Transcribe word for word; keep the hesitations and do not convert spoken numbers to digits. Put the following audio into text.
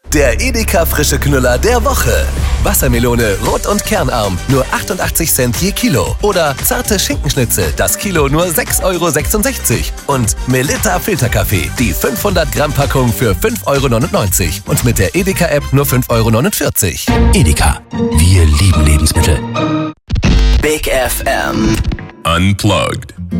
Der Edeka frische Knüller der Woche. Wassermelone rot und kernarm, nur achtundachtzig Cent je Kilo. Oder zarte Schinkenschnitzel, das Kilo nur sechs Euro sechsundsechzig. Und Melitta Filterkaffee, die fünfhundert Gramm Packung für fünf Euro neunundneunzig. Und mit der Edeka-App nur fünf Euro neunundvierzig. Edeka, wir lieben Lebensmittel. Big F M Unplugged.